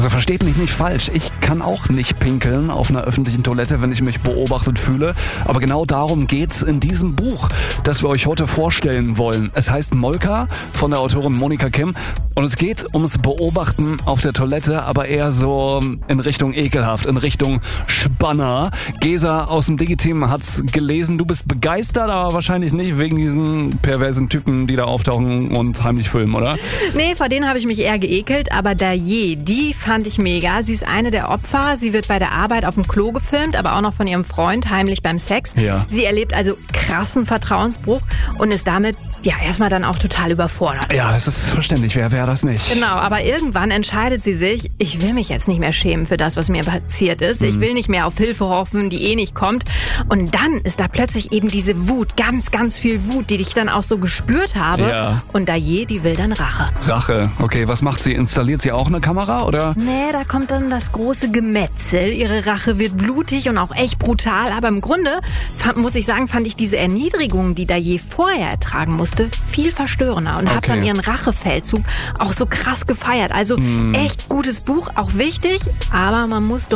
Also versteht mich nicht falsch, ich kann auch nicht pinkeln auf einer öffentlichen Toilette, wenn ich mich beobachtet fühle. Aber genau darum geht's in diesem Buch, das wir euch heute vorstellen wollen. Es heißt Molka von der Autorin Monika Kim und es geht ums Beobachten auf der Toilette, aber eher so in Richtung ekelhaft, in Richtung Spanner. Gesa aus dem Digi-Team hat's gelesen. Du bist begeistert, aber wahrscheinlich nicht wegen diesen perversen Typen, die da auftauchen und heimlich filmen, oder? Nee, vor denen habe ich mich eher geekelt, aber Daye, die fand ich mega. Sie ist eine der Opfer. Sie wird bei der Arbeit auf dem Klo gefilmt, aber auch noch von ihrem Freund heimlich beim Sex. Ja. Sie erlebt also krassen Vertrauensbruch und ist damit erstmal dann auch total überfordert. Ja, das ist verständlich. Wer wäre das nicht? Genau, aber irgendwann entscheidet sie sich, ich will mich jetzt nicht mehr schämen für das, was mir passiert ist. Ich will nicht mehr auf Hilfe hoffen, die nicht kommt. Und dann ist da plötzlich eben diese Wut, ganz, ganz viel Wut, die ich dann auch so gespürt habe. Ja. Und Daye, die will dann Rache. Rache. Okay, was macht sie? Installiert sie auch eine Kamera, oder? Nee, da kommt dann das große Gemetzel. Ihre Rache wird blutig und auch echt brutal. Aber im Grunde, fand ich diese Erniedrigung, die Daye vorher ertragen musste, viel verstörender. Und habe dann ihren Rachefeldzug auch so krass gefeiert. Also echt gutes Buch, auch wichtig, aber man muss